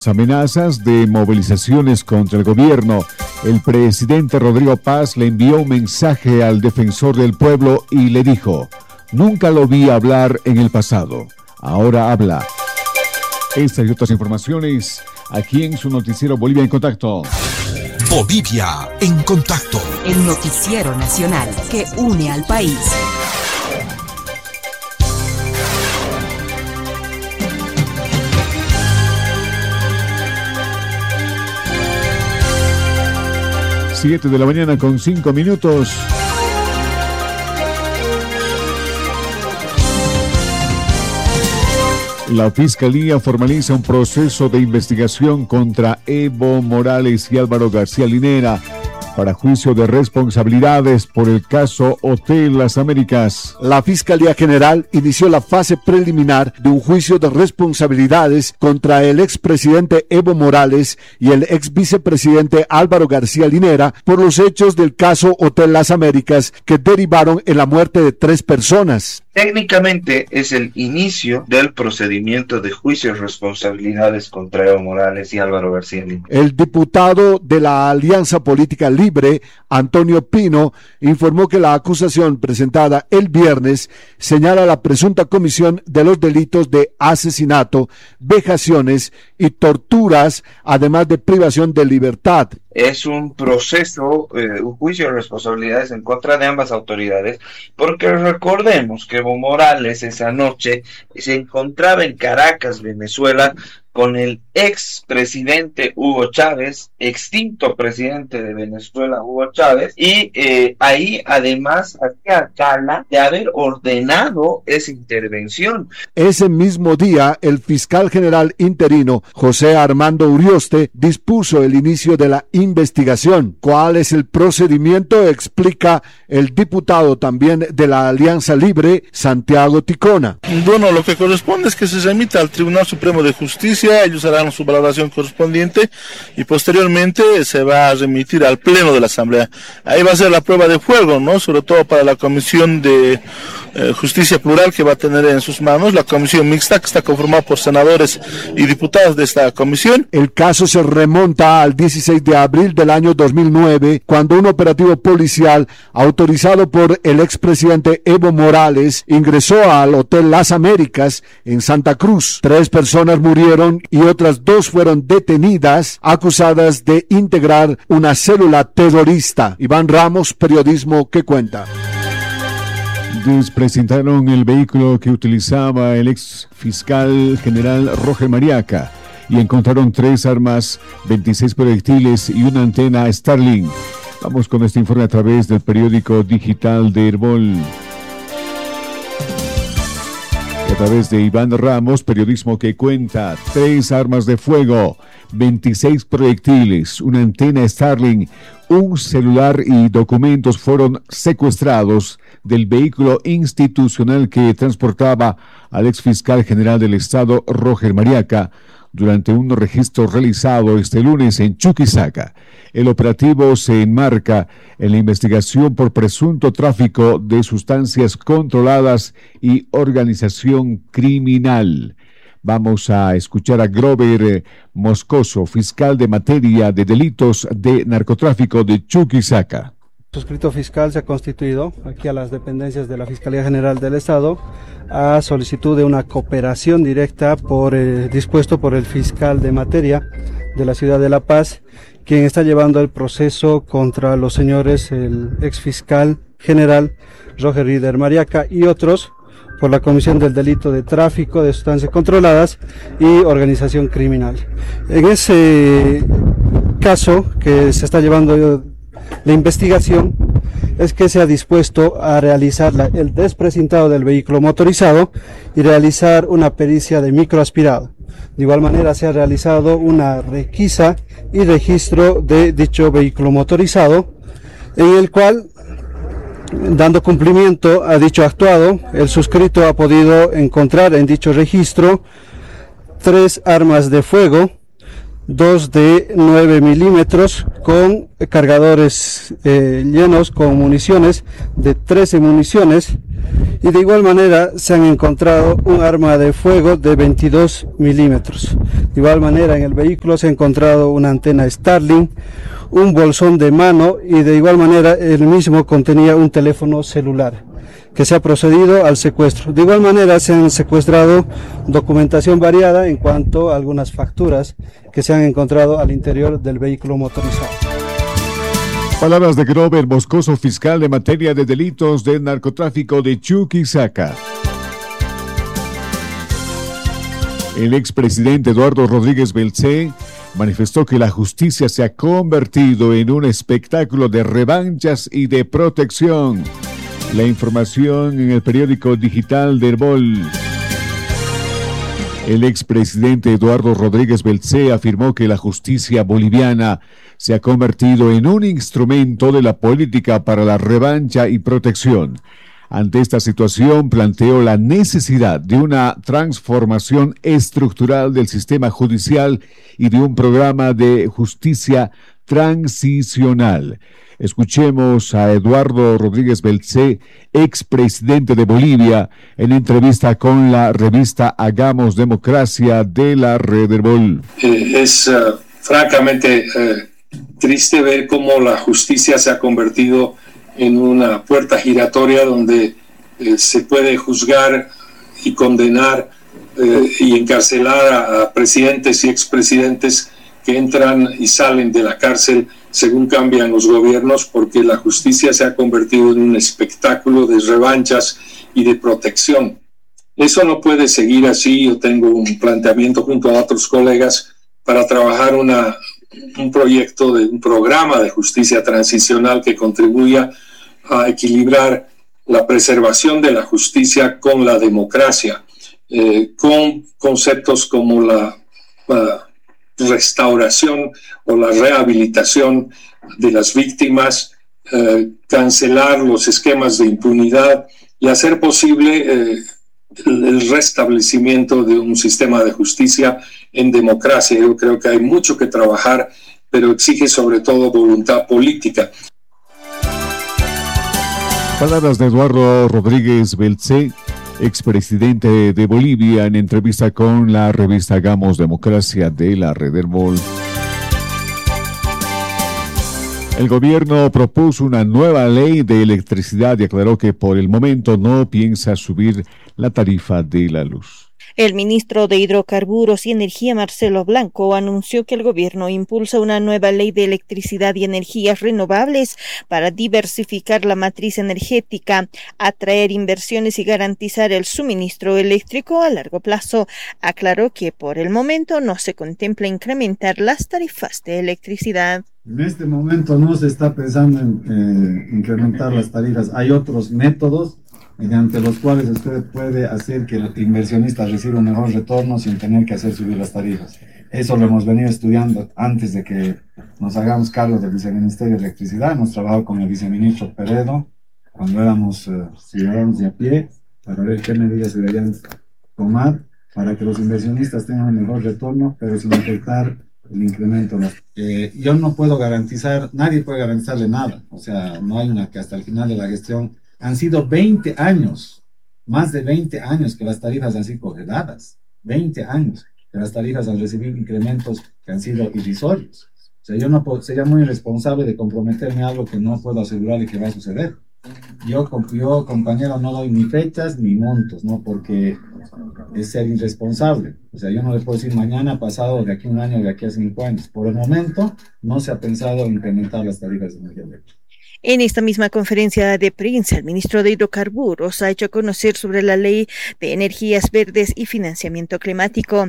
Amenazas de movilizaciones contra el gobierno. El presidente Rodrigo Paz le envió un mensaje al defensor del pueblo y le dijo: nunca lo vi hablar en el pasado, ahora habla. Estas y otras informaciones aquí en su noticiero Bolivia en Contacto. Bolivia en Contacto. El noticiero nacional que une al país. Siete de la mañana con 5 minutos. La Fiscalía formaliza un proceso de investigación contra Evo Morales y Álvaro García Linera para juicio de responsabilidades por el caso Hotel Las Américas. La Fiscalía General inició la fase preliminar de un juicio de responsabilidades contra el expresidente Evo Morales y el ex vicepresidente Álvaro García Linera por los hechos del caso Hotel Las Américas que derivaron en la muerte de 3 personas. Técnicamente es el inicio del procedimiento de juicio de responsabilidades contra Evo Morales y Álvaro García Linera. El diputado de la Alianza Política Libre, Antonio Pino, informó que la acusación presentada el viernes señala la presunta comisión de los delitos de asesinato, vejaciones y torturas, además de privación de libertad. Es un proceso, un juicio de responsabilidades en contra de ambas autoridades, porque recordemos que Evo Morales esa noche se encontraba en Caracas, Venezuela, con el ex presidente Hugo Chávez, extinto presidente de Venezuela Hugo Chávez, y ahí además hacía gala de haber ordenado esa intervención. Ese mismo día, el fiscal general interino José Armando Urioste dispuso el inicio de la investigación. ¿Cuál es el procedimiento? Explica el diputado también de la Alianza Libre, Santiago Ticona. Bueno, lo que corresponde es que se remita al Tribunal Supremo de Justicia. Ellos harán su valoración correspondiente y posteriormente se va a remitir al Pleno de la Asamblea. Ahí va a ser la prueba de fuego, ¿no? Sobre todo para la Comisión de Justicia Plural que va a tener en sus manos, la Comisión Mixta que está conformada por senadores y diputados de esta comisión. El caso se remonta al 16 de abril del año 2009, cuando un operativo policial autorizado por el expresidente Evo Morales ingresó al Hotel Las Américas en Santa Cruz. 3 personas murieron y otras 2 fueron detenidas, acusadas de integrar una célula terrorista. Iván Ramos, Periodismo que Cuenta. Despresentaron el vehículo que utilizaba el ex fiscal general Roger Mariaca y encontraron 3 armas, 26 proyectiles y una antena Starlink. Vamos con este informe a través del periódico digital de Herbol. A través de Iván Ramos, Periodismo que Cuenta. 3 armas de fuego, 26 proyectiles, una antena Starlink, un celular y documentos fueron secuestrados del vehículo institucional que transportaba al exfiscal general del Estado, Roger Mariaca, durante un registro realizado este lunes en Chuquisaca. El operativo se enmarca en la investigación por presunto tráfico de sustancias controladas y organización criminal. Vamos a escuchar a Grover Moscoso, fiscal de materia de delitos de narcotráfico de Chuquisaca. Suscrito fiscal se ha constituido aquí a las dependencias de la Fiscalía General del Estado a solicitud de una cooperación directa dispuesto por el fiscal de materia de la ciudad de La Paz, quien está llevando el proceso contra los señores, el ex fiscal general Roger Rider Mariaca y otros por la comisión del delito de tráfico de sustancias controladas y organización criminal. En ese caso que se está llevando la investigación es que se ha dispuesto a realizar el desprecintado del vehículo motorizado y realizar una pericia de microaspirado. De igual manera se ha realizado una requisa y registro de dicho vehículo motorizado, en el cual, dando cumplimiento a dicho actuado, el suscrito ha podido encontrar en dicho registro 3 armas de fuego, dos de 9 milímetros con cargadores llenos con municiones de 13 municiones, y de igual manera se han encontrado un arma de fuego de 22 milímetros. De igual manera en el vehículo se ha encontrado una antena Starlink, un bolsón de mano, y de igual manera el mismo contenía un teléfono celular, que se ha procedido al secuestro. De igual manera se han secuestrado documentación variada en cuanto a algunas facturas que se han encontrado al interior del vehículo motorizado. Palabras de Grover Moscoso, fiscal de materia de delitos de narcotráfico de Chuquisaca. El expresidente Eduardo Rodríguez Belcé manifestó que la justicia se ha convertido en un espectáculo de revanchas y de protección. La información en el periódico digital del BOL. El expresidente Eduardo Rodríguez Belcé afirmó que la justicia boliviana se ha convertido en un instrumento de la política para la revancha y protección. Ante esta situación, planteó la necesidad de una transformación estructural del sistema judicial y de un programa de justicia transicional. Escuchemos a Eduardo Rodríguez Belcé, expresidente de Bolivia, en entrevista con la revista Hagamos Democracia de la Red del BOL. Es francamente triste ver cómo la justicia se ha convertido en una puerta giratoria donde se puede juzgar y condenar y encarcelar a presidentes y expresidentes que entran y salen de la cárcel según cambian los gobiernos, porque la justicia se ha convertido en un espectáculo de revanchas y de protección. Eso no puede seguir así. Yo tengo un planteamiento junto a otros colegas para trabajar un proyecto de un programa de justicia transicional que contribuya a equilibrar la preservación de la justicia con la democracia, con conceptos como la restauración o la rehabilitación de las víctimas, cancelar los esquemas de impunidad y hacer posible el restablecimiento de un sistema de justicia en democracia. Yo creo que hay mucho que trabajar, pero exige sobre todo voluntad política. Palabras de Eduardo Rodríguez Belcé, expresidente de Bolivia, en entrevista con la revista Hagamos Democracia de la Red del BOL. El gobierno propuso una nueva ley de electricidad y aclaró que por el momento no piensa subir la tarifa de la luz. El ministro de Hidrocarburos y Energía, Marcelo Blanco, anunció que el gobierno impulsa una nueva ley de electricidad y energías renovables para diversificar la matriz energética, atraer inversiones y garantizar el suministro eléctrico a largo plazo. Aclaró que por el momento no se contempla incrementar las tarifas de electricidad. En este momento no se está pensando en incrementar las tarifas. Hay otros métodos mediante los cuales usted puede hacer que el inversionista reciba un mejor retorno sin tener que hacer subir las tarifas. Eso lo hemos venido estudiando antes de que nos hagamos cargo del Viceministerio de Electricidad. Hemos trabajado con el viceministro Peredo cuando éramos ciudadanos de a pie para ver qué medidas se deberían tomar para que los inversionistas tengan un mejor retorno, pero sin afectar el incremento. Yo no puedo garantizar, nadie puede garantizarle nada. O sea, no hay una que hasta el final de la gestión. Han sido 20 años, más de 20 años que las tarifas han sido congeladas. 20 años que las tarifas han recibido incrementos que han sido irrisorios. O sea, yo no puedo, sería muy irresponsable de comprometerme a algo que no puedo asegurar y que va a suceder. Yo, compañero, no doy ni fechas ni montos, ¿no? Porque es ser irresponsable. O sea, yo no le puedo decir mañana, pasado, de aquí a un año, de aquí a 5 años. Por el momento, no se ha pensado en incrementar las tarifas de energía eléctrica. En esta misma conferencia de prensa, el ministro de Hidrocarburos ha hecho conocer sobre la ley de energías verdes y financiamiento climático.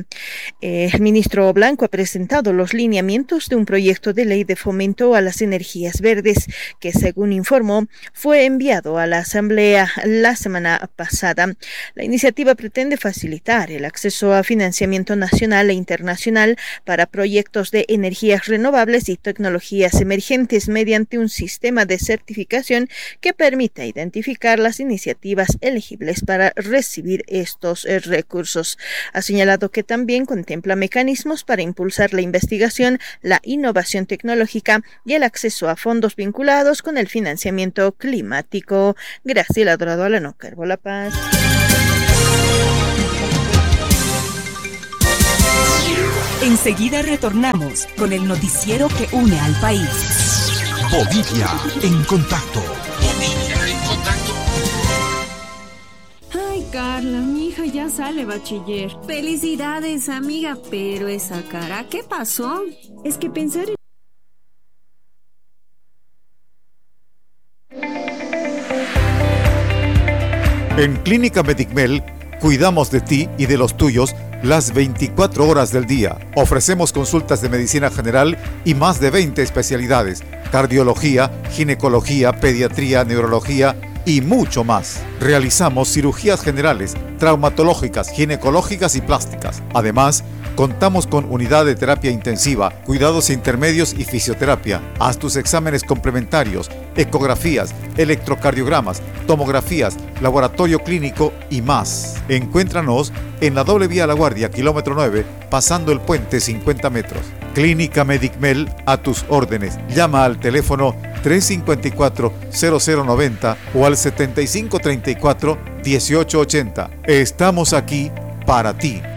El ministro Blanco ha presentado los lineamientos de un proyecto de ley de fomento a las energías verdes que, según informó, fue enviado a la Asamblea la semana pasada. La iniciativa pretende facilitar el acceso a financiamiento nacional e internacional para proyectos de energías renovables y tecnologías emergentes mediante un sistema de certificación que permita identificar las iniciativas elegibles para recibir estos recursos. Ha señalado que también contempla mecanismos para impulsar la investigación, la innovación tecnológica y el acceso a fondos vinculados con el financiamiento climático. Graciela Dorado, Alano Carbo, La Paz. Enseguida retornamos con el noticiero que une al país. Bolivia en contacto. Bolivia en contacto. Ay, Carla, mi hija ya sale bachiller. Felicidades, amiga, pero esa cara, ¿qué pasó? Es que pensar en... En Clínica Medicmel cuidamos de ti y de los tuyos las 24 horas del día. Ofrecemos consultas de medicina general y más de 20 especialidades: cardiología, ginecología, pediatría, neurología y mucho más. Realizamos cirugías generales, traumatológicas, ginecológicas y plásticas. Además, contamos con unidad de terapia intensiva, cuidados intermedios y fisioterapia. Haz tus exámenes complementarios, ecografías, electrocardiogramas, tomografías, laboratorio clínico y más. Encuéntranos en la doble vía La Guardia, kilómetro 9, pasando el puente 50 metros. Clínica Medicmel, a tus órdenes. Llama al teléfono 354-0090 o al 7534-1880. Estamos aquí para ti.